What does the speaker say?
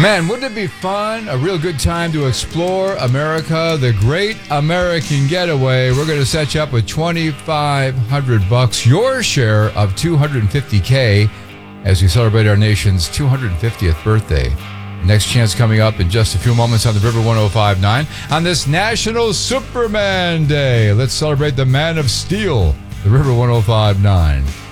Man, wouldn't it be fun? A real good time to explore America, the great American getaway. We're going to set you up with $2,500, your share of $250K as we celebrate our nation's 250th birthday. Next chance coming up in just a few moments on the River 1059 on this National Superman Day. Let's celebrate the Man of Steel, the River 1059.